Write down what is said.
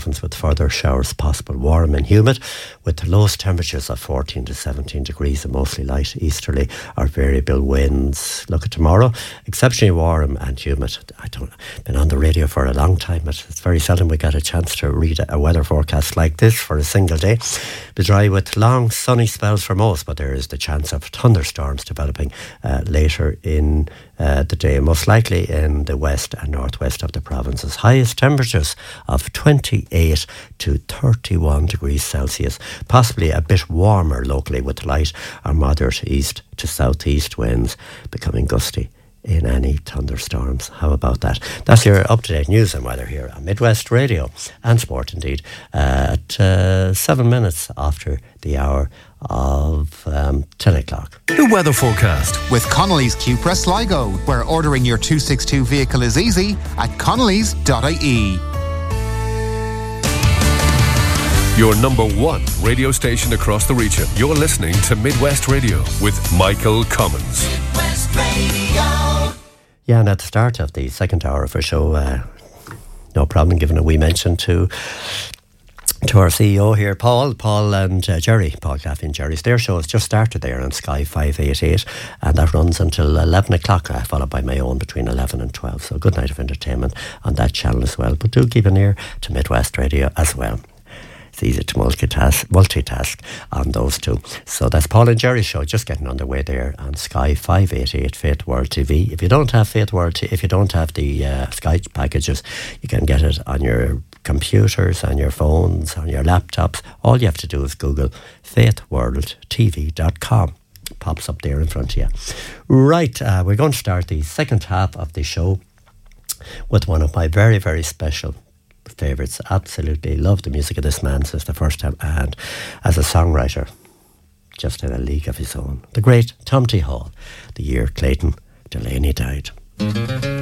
province with further showers possible. Warm and humid with the lowest temperatures of 14 to 17 degrees and mostly light easterly or variable winds. Look at tomorrow, exceptionally warm and humid. I've been on the radio for a long time, but it's very seldom we get a chance to read a weather forecast like this for a single day. Be dry with long sunny spells for most, but there is the chance of thunderstorms developing later in the day, most likely in the west and northwest of the province's highest temperatures of 28 to 31 degrees Celsius, possibly a bit warmer locally with light or moderate east to southeast winds becoming gusty in any thunderstorms. How about that? That's your up-to-date news and weather here on Midwest Radio and Sport indeed at 7 minutes after the hour of 10 o'clock. The weather forecast with Connolly's Cupra Sligo, where ordering your 262 vehicle is easy at connellys.ie. Your number one radio station across the region. You're listening to Midwest Radio with Michael Commons. Midwest Radio. Yeah, and at the start of the second hour of our show, no problem giving a wee mention to our CEO here, Paul and Jerry, Paul Claffey and Jerry. Their show has just started there on Sky 588 and that runs until 11 o'clock, followed by my own between 11 and 12. So a good night of entertainment on that channel as well. But do keep an ear to Midwest Radio as well. It's easy to multitask on those two. So that's Paul and Jerry's show, just getting underway there on Sky 588 Faith World TV. If you don't have Faith World, if you don't have the Sky packages, you can get it on your computers, on your phones, on your laptops. All you have to do is Google faithworldtv.com. Pops up there in front of you. Right, we're going to start the second half of the show with one of my very, very special favourites. Absolutely love the music of this man since the first time, and as a songwriter, just in a league of his own. The great Tom T. Hall, the year Clayton Delaney died.